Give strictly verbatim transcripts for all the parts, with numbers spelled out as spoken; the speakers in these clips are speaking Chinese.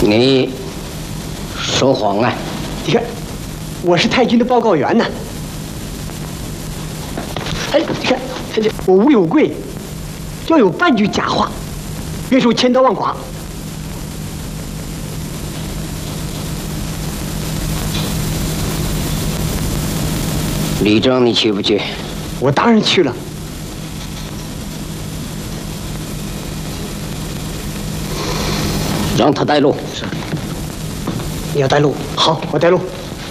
你说谎啊！ 你看，我是太君的报告员呢。哎，你看，这这我无有贵，要有半句假话，愿受千刀万剐。 李征，你去不去？ 我当然去了。 让他带路。 是。你要带路，好，我带路。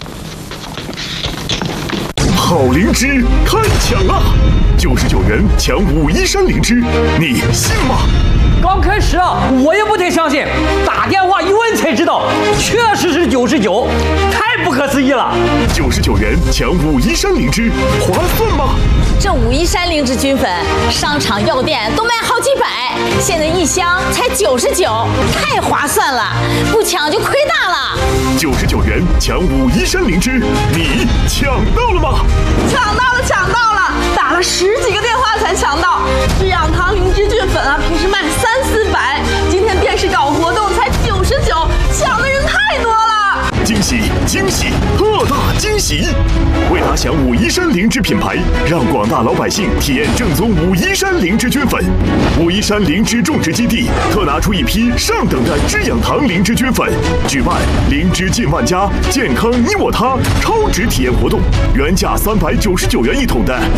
好灵芝开抢啦！九十九元抢武夷山灵芝，你信吗？ 刚开始啊，我也不太相信，打电话一问才知道，确实是九十九，太不可思议了。 九十九元抢武夷山灵芝，划算吗？ 这武夷山灵芝菌粉，商场药店都卖好几百，现在一箱才九十九，太划算了，不抢就亏大了。 九十九元抢武夷山灵芝，你抢到了吗？ 抢到了，抢到了，打了十几个电话才抢到。制氧堂灵芝菌粉啊，平时卖三四百，今天电视搞活动才九十九，抢的人太多了。 惊喜惊喜，特大惊喜！为打响武夷山灵芝品牌，让广大老百姓体验正宗武夷山灵芝菌粉。武夷山灵芝种植基地特拿出一批上等的制氧堂灵芝菌粉，举办灵芝进万家，健康你我他超值体验活动，原价三百九十九元一桶的